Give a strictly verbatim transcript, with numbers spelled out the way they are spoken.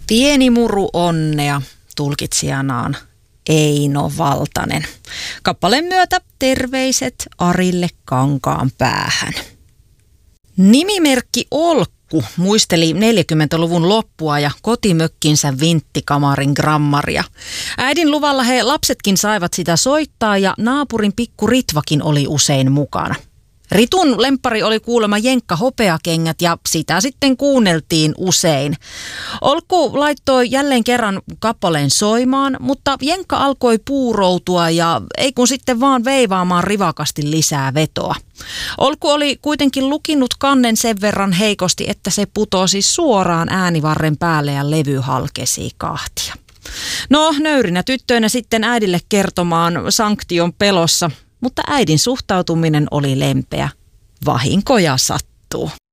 Pieni muru onnea, tulkitsijanaan Eino Valtanen. Kappaleen myötä terveiset Arille Kankaanpäähän. Nimimerkki Olkku muisteli neljäkymmentäluvun loppua ja kotimökkinsä vinttikamarin grammaria. Äidin luvalla he lapsetkin saivat sitä soittaa ja naapurin pikku Ritvakin oli usein mukana. Ritun lemppari oli kuulemma jenkka hopeakengät ja sitä sitten kuunneltiin usein. Olkku laittoi jälleen kerran kappaleen soimaan, mutta jenkka alkoi puuroutua ja ei kun sitten vaan veivaamaan rivakasti lisää vetoa. Olkku oli kuitenkin lukinnut kannen sen verran heikosti, että se putosi suoraan äänivarren päälle ja levy halkesi kahtia. No, nöyrinä tyttöinä sitten äidille kertomaan sanktion pelossa. Mutta äidin suhtautuminen oli lempeä. Vahinkoja sattuu.